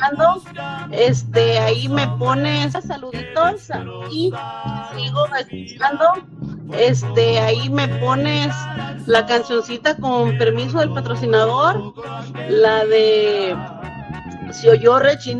escuchando, ahí me pones saluditos y sigo escuchando, ahí me pones la cancioncita con permiso del patrocinador, la de Se oyó rechinar